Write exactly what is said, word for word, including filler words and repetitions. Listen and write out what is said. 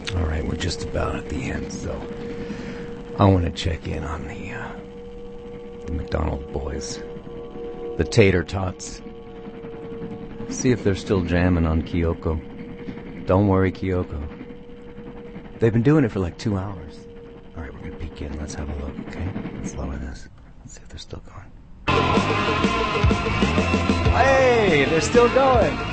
All right, we're just about at the end, so I want to check in on the, uh, the McDonald boys. The Tater Tots. See if they're still jamming on Kyoko. Don't worry, Kyoko. They've been doing it for like two hours. All right, we're going to peek in. Let's have a look, okay? Let's lower this. Let's see if they're still going. Hey, they're still going.